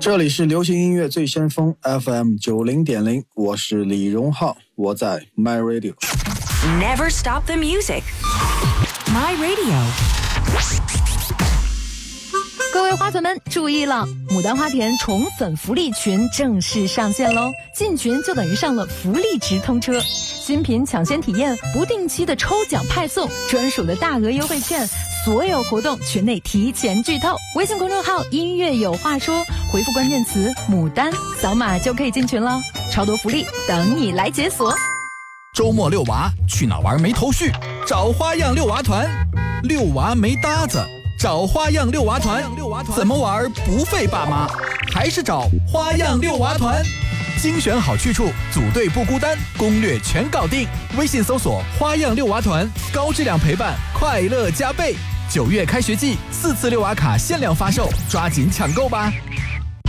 这里是流行音乐最先锋 FM90.0， 我是李荣浩，我在 My Radio。Never stop the music. My Radio。 各位花粉们注意了，牡丹花田宠粉福利群正式上线喽！进群就等于上了福利直通车，新品抢先体验，不定期的抽奖派送，专属的大额优惠券，所有活动群内提前剧透。微信公众号音乐有话说，回复关键词牡丹，扫码就可以进群了，超多福利等你来解锁。 周末遛娃去哪玩没头绪？找花样遛娃团。遛娃没搭子，找花样遛娃团。怎么玩不费爸妈？还是找花样遛娃团。精选好去处，组队不孤单，攻略全搞定。微信搜索花样遛娃团，高质量陪伴，快乐加倍。9月开学季，4次遛娃卡限量发售，抓紧抢购吧。